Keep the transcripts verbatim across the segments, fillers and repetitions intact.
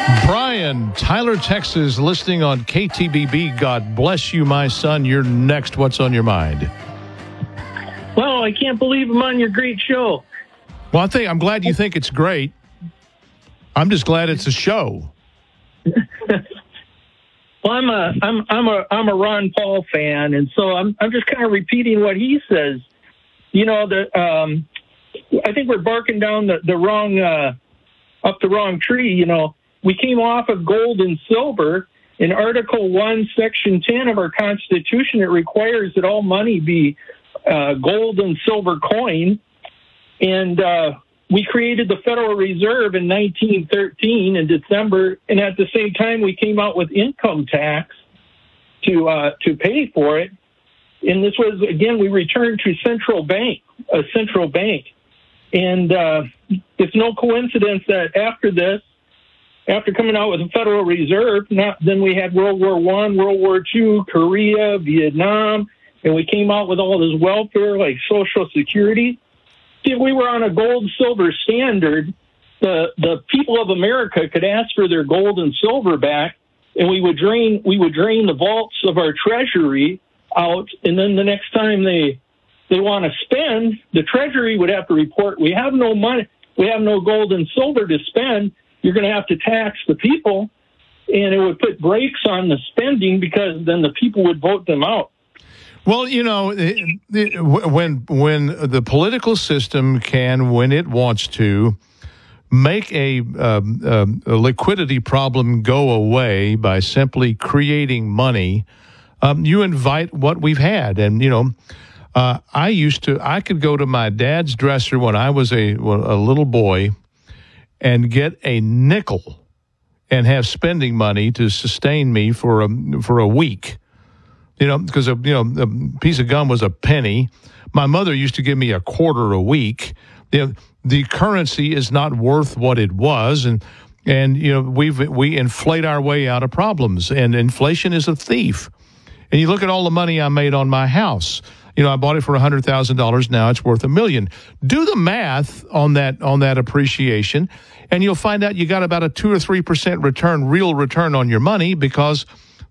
Brian, Tyler, Texas, listening on K T B B. God bless you, my son. You're next. What's on your mind? Well, I can't believe I'm on your great show. Well, I think I'm glad you think it's great. I'm just glad it's a show. Well, I'm a I'm I'm a I'm a Ron Paul fan, and so I'm I'm just kind of repeating what he says. You know, the um, I think we're barking down the the wrong uh, up the wrong tree. You know, we came off of gold and silver. In Article One, Section Ten of our Constitution, it requires that all money be uh, gold and silver coin, and uh, we created the Federal Reserve in nineteen thirteen in December, and at the same time, we came out with income tax to uh, to pay for it. And this was, again, we returned to central bank, a central bank. And uh, it's no coincidence that after this, after coming out with the Federal Reserve, not, then we had World War One, World War Two, Korea, Vietnam, and we came out with all this welfare like Social Security. If we were on a gold-silver standard, the the people of America could ask for their gold and silver back, and we would drain we would drain the vaults of our treasury out, and then the next time they they want to spend, the treasury would have to report, we have no money, we have no gold and silver to spend. You're going to have to tax the people, and it would put brakes on the spending because then the people would vote them out. Well, you know, it, it, when when the political system can, when it wants to, make a, um, um, a liquidity problem go away by simply creating money, um, you invite what we've had. And, you know, uh, I used to, I could go to my dad's dresser when I was a, a little boy and get a nickel and have spending money to sustain me for a, for a week. You know, because a you know a piece of gum was a penny. My mother used to give me a quarter a week. You know, the currency is not worth what it was, and and you know we we inflate our way out of problems. And inflation is a thief. And you look at all the money I made on my house. You know, I bought it for a hundred thousand dollars. Now it's worth a million. Do the math on that on that appreciation, and you'll find out you got about a two or three percent return, real return on your money, because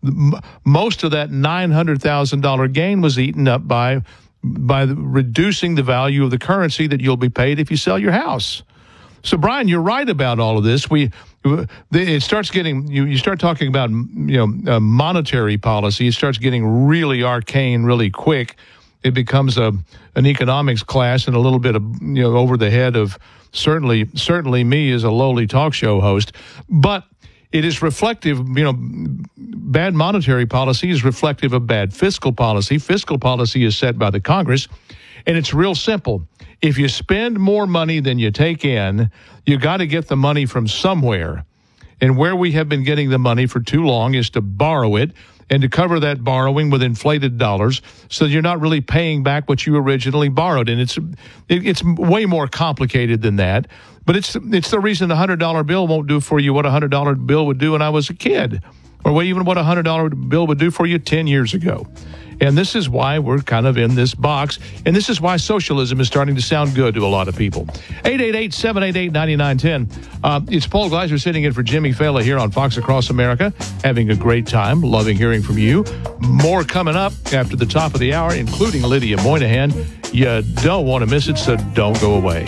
most of that nine hundred thousand dollars gain was eaten up by by the, reducing the value of the currency that you'll be paid if you sell your house. So, Brian, you're right about all of this. We it starts getting you. You start talking about you know uh, monetary policy. It starts getting really arcane, really quick. It becomes a an economics class and a little bit of you know over the head of certainly certainly me as a lowly talk show host, but. It is reflective, you know, bad monetary policy is reflective of bad fiscal policy. Fiscal policy is set by the Congress, and it's real simple. If you spend more money than you take in, you got to get the money from somewhere. And where we have been getting the money for too long is to borrow it and to cover that borrowing with inflated dollars so you're not really paying back what you originally borrowed. And it's it's way more complicated than that. But it's it's the reason a one hundred dollar bill won't do for you what a one hundred dollar bill would do when I was a kid, or even what a one hundred dollar bill would do for you ten years ago. And this is why we're kind of in this box, and this is why socialism is starting to sound good to a lot of people. eight eight eight, seven eight eight, nine nine one zero. Uh, it's Paul Gleiser sitting in for Jimmy Fallon here on Fox Across America, having a great time, loving hearing from you. More coming up after the top of the hour, including Lydia Moynihan. You don't want to miss it, so don't go away.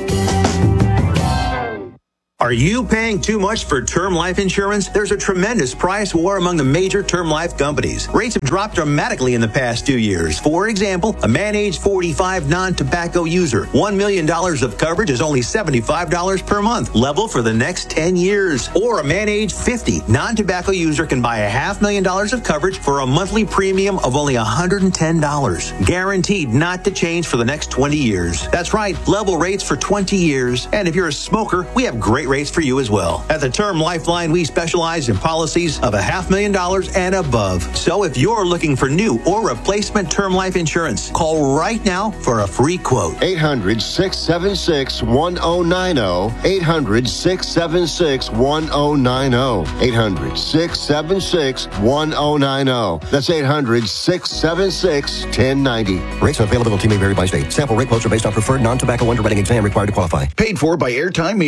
Are you paying too much for term life insurance? There's a tremendous price war among the major term life companies. Rates have dropped dramatically in the past two years. For example, a man age forty-five non-tobacco user, one million dollars of coverage is only seventy-five dollars per month, level for the next ten years. Or a man age fifty non-tobacco user can buy a half million dollars of coverage for a monthly premium of only one hundred ten dollars. Guaranteed not to change for the next twenty years. That's right, level rates for twenty years. And if you're a smoker, we have great rates for you as well. At the Term Lifeline, we specialize in policies of a half million dollars and above. So if you're looking for new or replacement term life insurance, call right now for a free quote. eight hundred, six seven six, one zero nine zero. eight hundred, six seven six, one zero nine zero. eight hundred, six seven six, one zero nine zero. That's eight hundred, six seven six, one zero nine zero. Rates and availability may vary by state. Sample rate quotes are based on preferred non-tobacco underwriting exam required to qualify. Paid for by Airtime Media.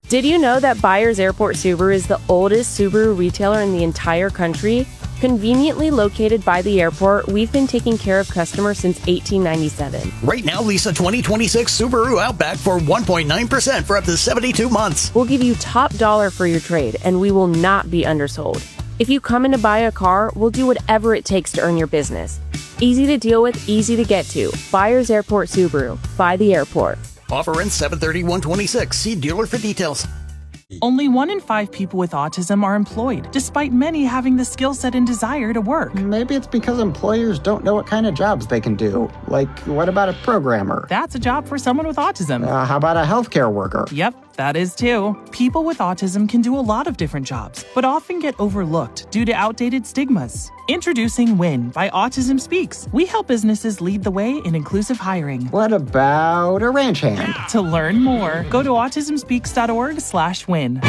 Did you know that Byers Airport Subaru is the oldest Subaru retailer in the entire country? Conveniently located by the airport, we've been taking care of customers since eighteen ninety-seven. Right now, lease a twenty twenty-six Subaru Outback for one point nine percent for up to seventy-two months. We'll give you top dollar for your trade, and we will not be undersold. If you come in to buy a car, we'll do whatever it takes to earn your business. Easy to deal with, easy to get to. Byers Airport Subaru. By the airport. Offer ends seven thirty one twenty-six. See dealer for details. Only one in five people with autism are employed, despite many having the skill set and desire to work. Maybe it's because employers don't know what kind of jobs they can do. Like, what about a programmer? That's a job for someone with autism. Uh, how about a healthcare worker? Yep, that is too. People with autism can do a lot of different jobs, but often get overlooked due to outdated stigmas. Introducing WIN by Autism Speaks. We help businesses lead the way in inclusive hiring. What about a ranch hand? To learn more, go to autism speaks dot org slash win.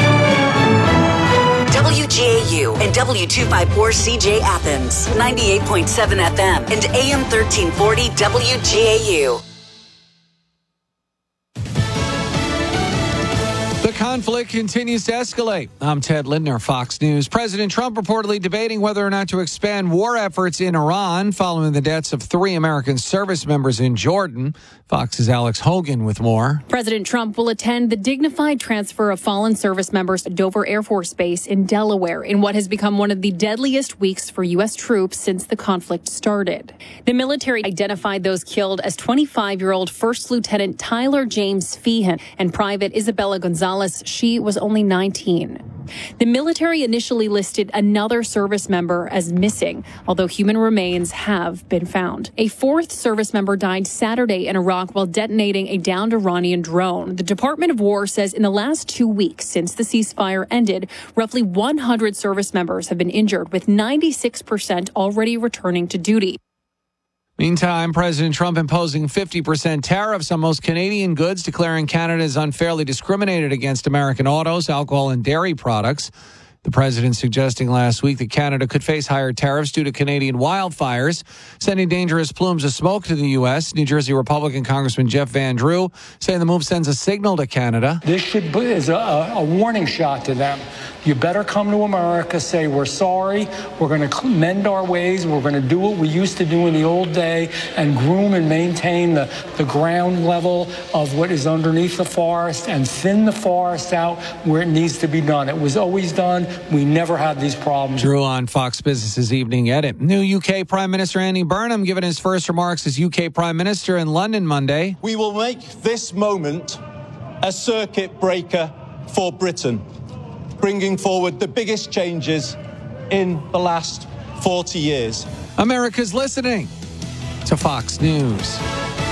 W G A U and W two fifty-four C J Athens, ninety-eight point seven F M and A M thirteen forty W G A U. The conflict continues to escalate. I'm Ted Lindner, Fox News. President Trump reportedly debating whether or not to expand war efforts in Iran following the deaths of three American service members in Jordan. Fox's Alex Hogan with more. President Trump will attend the dignified transfer of fallen service members at Dover Air Force Base in Delaware in what has become one of the deadliest weeks for U S troops since the conflict started. The military identified those killed as twenty-five-year-old First Lieutenant Tyler James Feehan and Private Isabella Gonzalez. She was only nineteen. The military initially listed another service member as missing, although human remains have been found. A fourth service member died Saturday in Iraq while detonating a downed Iranian drone. The Department of War says in the last two weeks since the ceasefire ended, roughly one hundred service members have been injured, with ninety-six percent already returning to duty. Meantime, President Trump imposing fifty percent tariffs on most Canadian goods, declaring Canada is unfairly discriminated against American autos, alcohol, and dairy products. The president suggesting last week that Canada could face higher tariffs due to Canadian wildfires, sending dangerous plumes of smoke to the U S. New Jersey Republican Congressman Jeff Van Drew saying the move sends a signal to Canada. This should be is a, a warning shot to them. You better come to America, say we're sorry, we're going to mend our ways, we're going to do what we used to do in the old day and groom and maintain the, the ground level of what is underneath the forest and thin the forest out where it needs to be done. It was always done. We never had these problems. Drew on Fox Business's Evening Edit. New U K Prime Minister Andy Burnham giving his first remarks as U K Prime Minister in London Monday. We will make this moment a circuit breaker for Britain, bringing forward the biggest changes in the last forty years. America's listening to Fox News.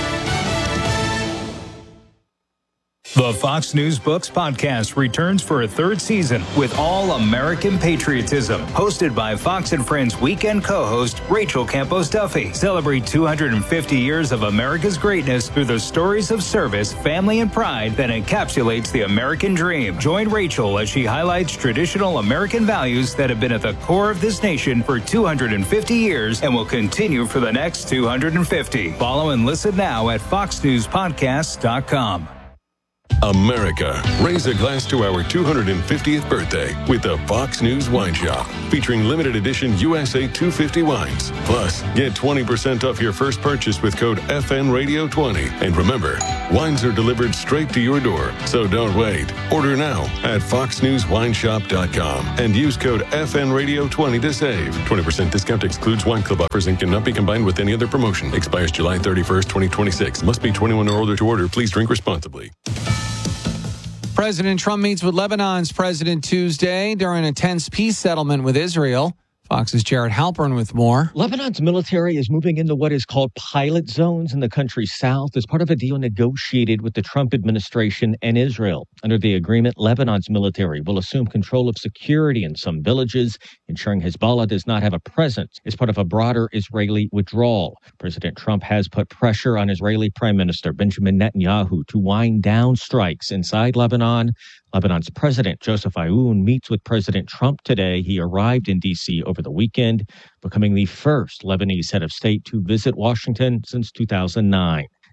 The Fox News Books podcast returns for a third season with All American Patriotism, hosted by Fox and Friends weekend co-host Rachel Campos Duffy. Celebrate two hundred fifty years of America's greatness through the stories of service, family, and pride that encapsulates the American dream. Join Rachel as she highlights traditional American values that have been at the core of this nation for two hundred fifty years and will continue for the next two hundred fifty. Follow and listen now at fox news podcast dot com. America, raise a glass to our two hundred fiftieth birthday with the Fox News Wine Shop, featuring limited edition U S A two fifty wines. Plus, get twenty percent off your first purchase with code F N Radio twenty. And remember, wines are delivered straight to your door, so don't wait. Order now at fox news wine shop dot com and use code F N Radio twenty to save. twenty percent discount excludes wine club offers and cannot be combined with any other promotion. Expires July thirty-first, twenty twenty-six. Must be twenty-one or older to order. Please drink responsibly. President Trump meets with Lebanon's president Tuesday during a tense peace settlement with Israel. Fox's Jared Halpern with more. Lebanon's military is moving into what is called pilot zones in the country's south as part of a deal negotiated with the Trump administration and Israel. Under the agreement, Lebanon's military will assume control of security in some villages, ensuring Hezbollah does not have a presence as part of a broader Israeli withdrawal. President Trump has put pressure on Israeli Prime Minister Benjamin Netanyahu to wind down strikes inside Lebanon. Lebanon's President Joseph Aoun meets with President Trump today. He arrived in D C over the weekend, becoming the first Lebanese head of state to visit Washington since two thousand nine.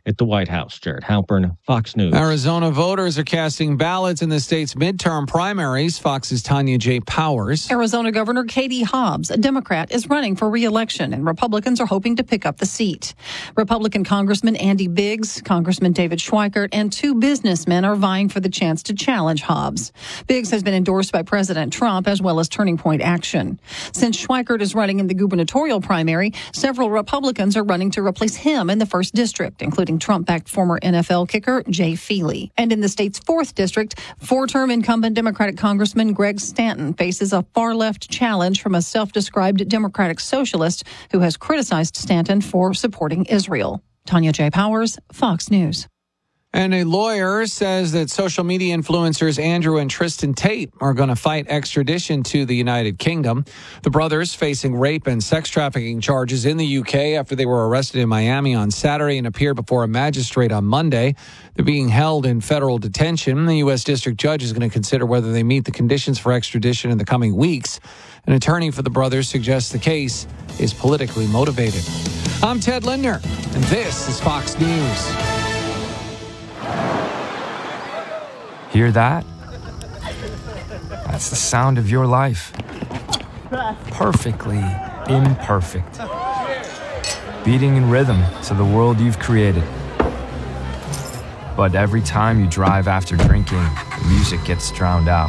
at the White House. Jared Halpern, Fox News. Arizona voters are casting ballots in the state's midterm primaries. Fox's Tanya J. Powers. Arizona Governor Katie Hobbs, a Democrat, is running for re-election, and Republicans are hoping to pick up the seat. Republican Congressman Andy Biggs, Congressman David Schweikert, and two businessmen are vying for the chance to challenge Hobbs. Biggs has been endorsed by President Trump as well as Turning Point Action. Since Schweikert is running in the gubernatorial primary, several Republicans are running to replace him in the first district, including Trump-backed former N F L kicker Jay Feely. And in the state's fourth district, four-term incumbent Democratic Congressman Greg Stanton faces a far-left challenge from a self-described Democratic socialist who has criticized Stanton for supporting Israel. Tanya J. Powers, Fox News. And a lawyer says that social media influencers Andrew and Tristan Tate are going to fight extradition to the United Kingdom. The brothers facing rape and sex trafficking charges in the U K after they were arrested in Miami on Saturday and appeared before a magistrate on Monday. They're being held in federal detention. The U S district judge is going to consider whether they meet the conditions for extradition in the coming weeks. An attorney for the brothers suggests the case is politically motivated. I'm Ted Linder, and this is Fox News. Hear that? That's the sound of your life. Perfectly imperfect. Beating in rhythm to the world you've created. But every time you drive after drinking, the music gets drowned out.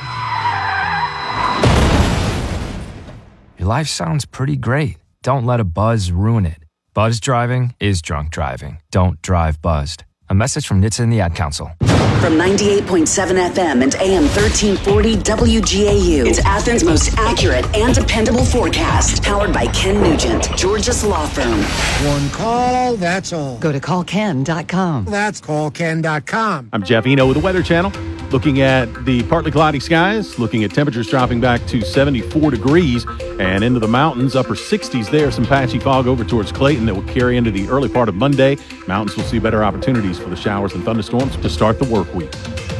Your life sounds pretty great. Don't let a buzz ruin it. Buzz driving is drunk driving. Don't drive buzzed. A message from N H T S A and the Ad Council. From ninety-eight point seven F M and A M thirteen forty W G A U, it's Athens' most accurate and dependable forecast. Powered by Ken Nugent, Georgia's law firm. One call, that's all. Go to call ken dot com. That's call ken dot com. I'm Jeff Eno with the Weather Channel. Looking at the partly cloudy skies, looking at temperatures dropping back to seventy-four degrees and into the mountains, upper sixties there. Some patchy fog over towards Clayton that will carry into the early part of Monday. Mountains will see better opportunities for the showers and thunderstorms to start the work week.